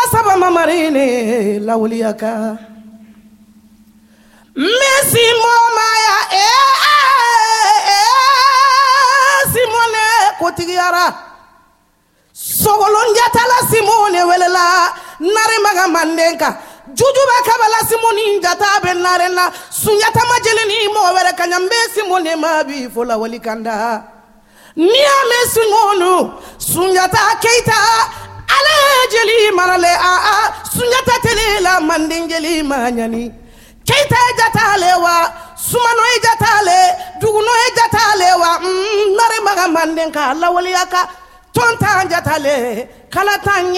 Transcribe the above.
saba mamarine lawliyaka Messi momaya Simone kotigiyara Sogolon jatala Simone welela nare maga mandenka Jujuba kabala Simoni jata ben narena sunyata majelini mo were kanyambe Simone mabi fola walikanda Niame Simonu sunyata keita ale jeli manale sunyata telela mandengeli manyani keita jatale wa sumano jatale duguno jatale wa nare maga mandenka la waliyaka tonta jatale kala